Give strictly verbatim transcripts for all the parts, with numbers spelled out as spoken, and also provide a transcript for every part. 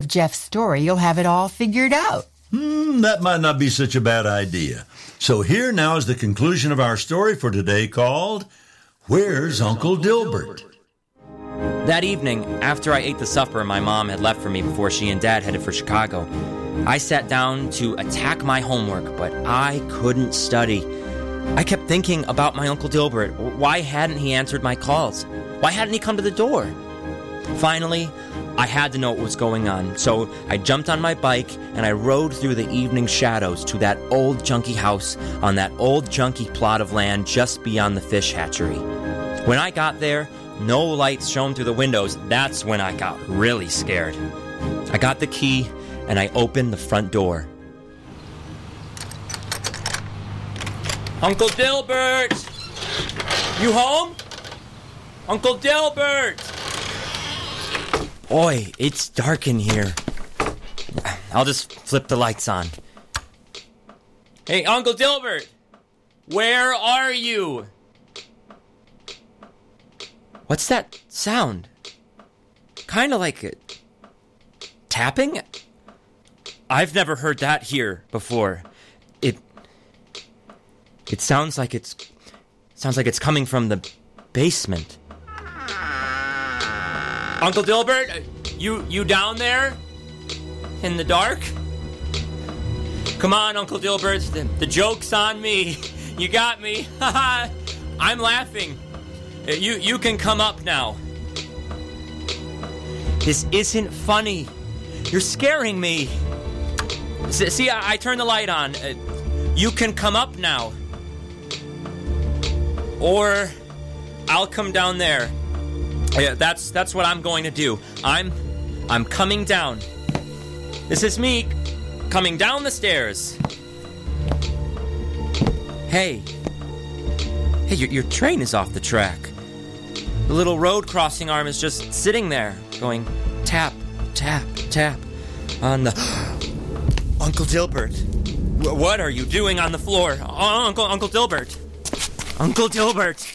Jeff's story, you'll have it all figured out. Hmm, that might not be such a bad idea. So here now is the conclusion of our story for today called, Where's Uncle Dilbert? That evening, after I ate the supper my mom had left for me before she and Dad headed for Chicago, I sat down to attack my homework, but I couldn't study. I kept thinking about my Uncle Dilbert. Why hadn't he answered my calls? Why hadn't he come to the door? Finally, I had to know what was going on, so I jumped on my bike and I rode through the evening shadows to that old junky house on that old junky plot of land just beyond the fish hatchery. When I got there, no lights shone through the windows. That's when I got really scared. I got the key and I opened the front door. Uncle Dilbert! You home? Uncle Dilbert! Boy, it's dark in here. I'll just flip the lights on. Hey, Uncle Dilbert! Where are you? What's that sound? Kind of like a tapping? I've never heard that here before. It it sounds like it's sounds like it's coming from the basement. Uncle Dilbert, you you down there in the dark? Come on, Uncle Dilbert, the, the joke's on me. You got me. I'm laughing. You you can come up now. This isn't funny. You're scaring me. See, I, I turned the light on. Uh, you can come up now. Or I'll come down there. Yeah, that's that's what I'm going to do. I'm I'm coming down. This is me coming down the stairs. Hey. Hey, your, your train is off the track. The little road crossing arm is just sitting there, going tap, tap, tap on the... Uncle Dilbert, w- what are you doing on the floor? Uh, Uncle Uncle Dilbert. Uncle Dilbert.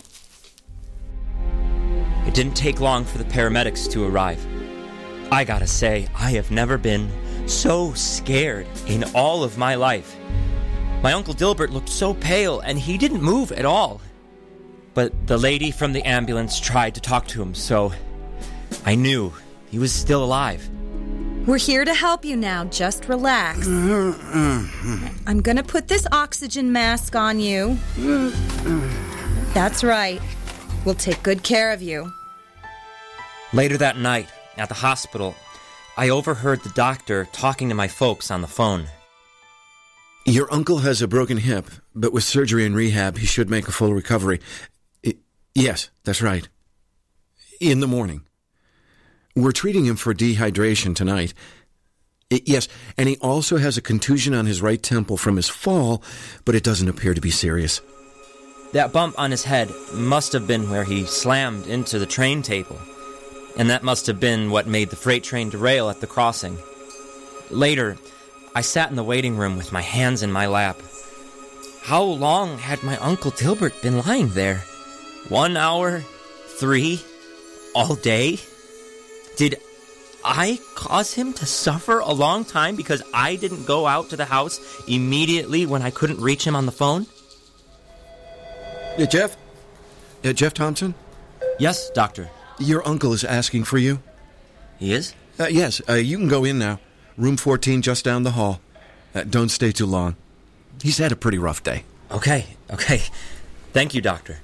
It didn't take long for the paramedics to arrive. I gotta say, I have never been so scared in all of my life. My Uncle Dilbert looked so pale, and he didn't move at all. But the lady from the ambulance tried to talk to him, so I knew he was still alive. We're here to help you now. Just relax. I'm gonna put this oxygen mask on you. That's right. We'll take good care of you. Later that night, at the hospital, I overheard the doctor talking to my folks on the phone. Your uncle has a broken hip, but with surgery and rehab, he should make a full recovery. I, yes, that's right. In the morning. We're treating him for dehydration tonight. I, yes, and he also has a contusion on his right temple from his fall, but it doesn't appear to be serious. That bump on his head must have been where he slammed into the train table. And that must have been what made the freight train derail at the crossing. Later, I sat in the waiting room with my hands in my lap. How long had my Uncle Dilbert been lying there? One hour? Three? All day? Did I cause him to suffer a long time because I didn't go out to the house immediately when I couldn't reach him on the phone? Uh, Jeff? Uh, Jeff Thompson? Yes, Doctor. Your uncle is asking for you. He is? Uh, yes, uh, you can go in now. Room fourteen just down the hall. Uh, don't stay too long. He's had a pretty rough day. Okay, okay. Thank you, Doctor.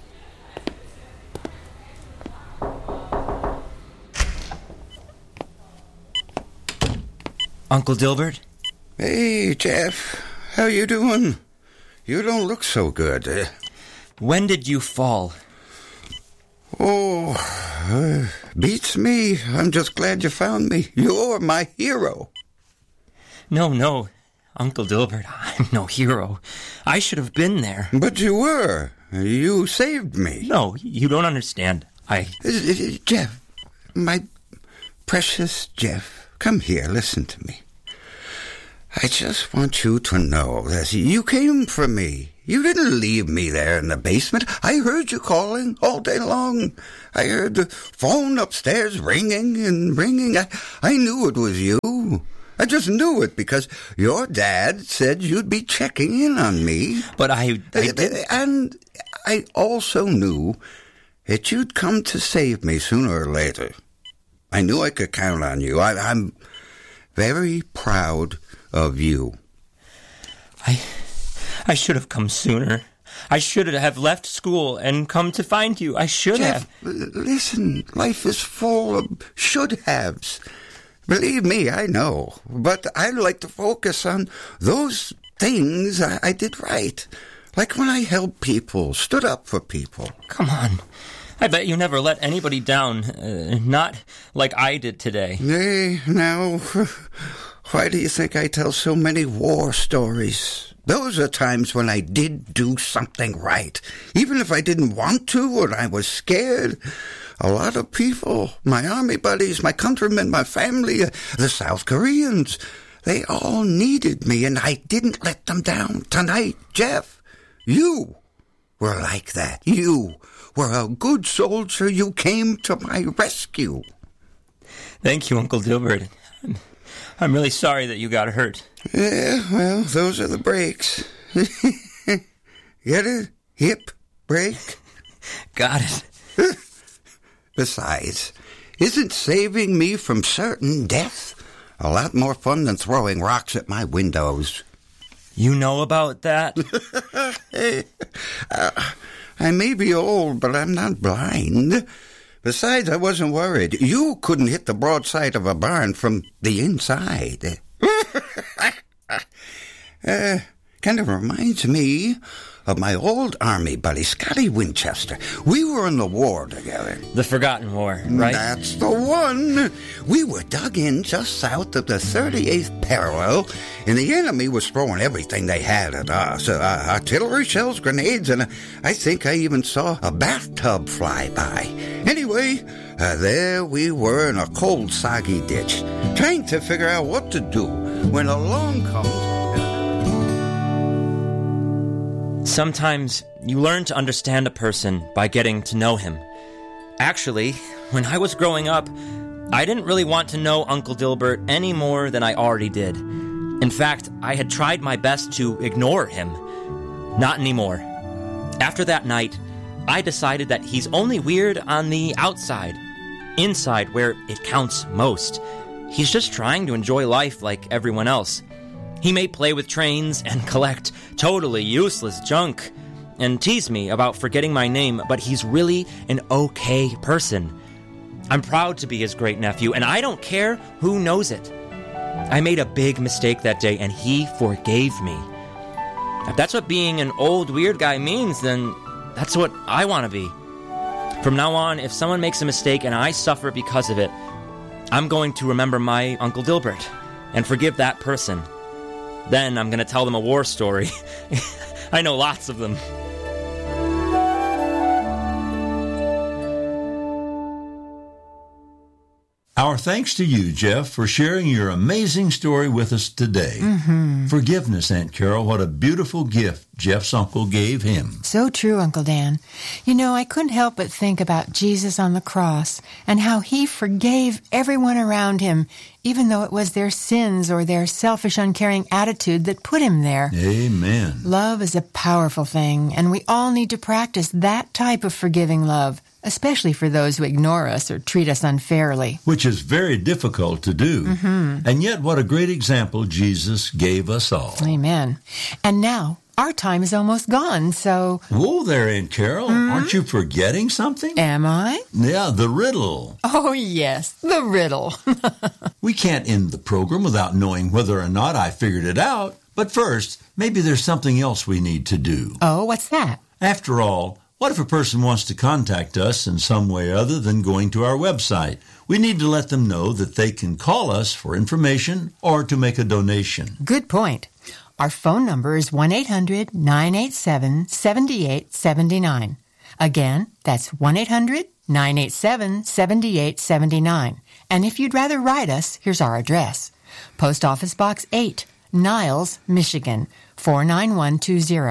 Uncle Dilbert? Hey, Jeff. How you doing? You don't look so good. Uh, when did you fall? Oh, uh, beats me. I'm just glad you found me. You're my hero. No, no, Uncle Dilbert, I'm no hero. I should have been there. But you were. You saved me. No, you don't understand. I... Uh, Jeff, my precious Jeff, come here, listen to me. I just want you to know that you came for me. You didn't leave me there in the basement. I heard you calling all day long. I heard the phone upstairs ringing and ringing. I, I knew it was you. I just knew it because your dad said you'd be checking in on me. But I... I didn't. And I also knew that you'd come to save me sooner or later. I knew I could count on you. I, I'm very proud of you. I... I should have come sooner. I should have left school and come to find you. I should Jeff, have. Listen, life is full of should-haves. Believe me, I know. But I like to focus on those things I, I did right. Like when I helped people, stood up for people. Come on. I bet you never let anybody down. Uh, not like I did today. Hey, now, why do you think I tell so many war stories? Those are times when I did do something right. Even if I didn't want to or I was scared. A lot of people, my army buddies, my countrymen, my family, uh, the South Koreans, they all needed me and I didn't let them down. Tonight, Jeff, you were like that. You were a good soldier. You came to my rescue. Thank you, Uncle Dilbert. I'm, I'm really sorry that you got hurt. Yeah, well, those are the breaks. Get it? Hip break? Got it. Besides, isn't saving me from certain death a lot more fun than throwing rocks at my windows? You know about that? Hey, uh, I may be old, but I'm not blind. Besides, I wasn't worried. You couldn't hit the broadside of a barn from the inside. uh, kind of reminds me of my old army buddy, Scotty Winchester. We were in the war together. The Forgotten War, right? That's the one. We were dug in just south of the thirty-eighth parallel, and the enemy was throwing everything they had at us. Uh, artillery shells, grenades, and uh, I think I even saw a bathtub fly by. Anyway, uh, there we were in a cold, soggy ditch, trying to figure out what to do when along comes... Sometimes you learn to understand a person by getting to know him. Actually, when I was growing up, I didn't really want to know Uncle Dilbert any more than I already did. In fact, I had tried my best to ignore him. Not anymore. After that night, I decided that he's only weird on the outside. Inside, where it counts most. He's just trying to enjoy life like everyone else. He may play with trains and collect totally useless junk and tease me about forgetting my name, but he's really an okay person. I'm proud to be his great-nephew, and I don't care who knows it. I made a big mistake that day, and he forgave me. If that's what being an old weird guy means, then that's what I want to be. From now on, if someone makes a mistake and I suffer because of it, I'm going to remember my Uncle Dilbert and forgive that person. Then I'm going to tell them a war story. I know lots of them. Our thanks to you, Jeff, for sharing your amazing story with us today. Mm-hmm. Forgiveness, Aunt Carol. What a beautiful gift Jeff's uncle gave him. So true, Uncle Dan. You know, I couldn't help but think about Jesus on the cross and how he forgave everyone around him, even though it was their sins or their selfish, uncaring attitude that put him there. Amen. Love is a powerful thing, and we all need to practice that type of forgiving love, especially for those who ignore us or treat us unfairly. Which is very difficult to do. Mm-hmm. And yet, what a great example Jesus gave us all. Amen. And now, our time is almost gone, so... Whoa there, Aunt Carol. Mm-hmm. Aren't you forgetting something? Am I? Yeah, the riddle. Oh, yes, the riddle. We can't end the program without knowing whether or not I figured it out. But first, maybe there's something else we need to do. Oh, what's that? After all, what if a person wants to contact us in some way other than going to our website? We need to let them know that they can call us for information or to make a donation. Good point. Our phone number is one eight hundred nine eight seven seven eight seven nine. Again, that's one eight hundred nine eight seven seven eight seven nine. And if you'd rather write us, here's our address. Post Office Box eight, Niles, Michigan, four nine one two zero.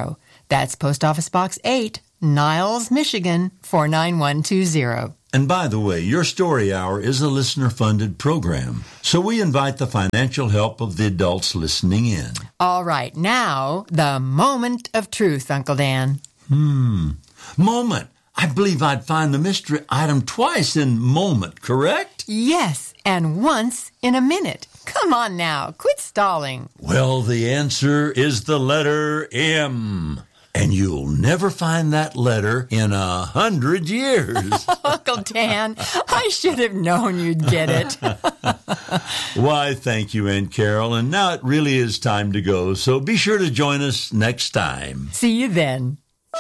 That's Post Office Box eight, Niles, Michigan, four nine one two zero. And by the way, your story hour is a listener-funded program, so we invite the financial help of the adults listening in. All right, now, the moment of truth, Uncle Dan. Hmm. Moment. I believe I'd find the mystery item twice in moment, correct? Yes, and once in a minute. Come on now, quit stalling. Well, the answer is the letter M. And you'll never find that letter in a hundred years. Uncle Dan, I should have known you'd get it. Why, thank you, Aunt Carol. And now it really is time to go, so be sure to join us next time. See you then.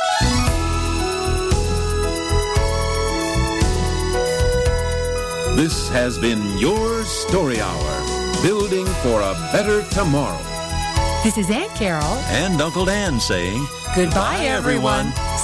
This has been your Story Hour, building for a better tomorrow. This is Aunt Carol. And Uncle Dan saying, Goodbye, everyone.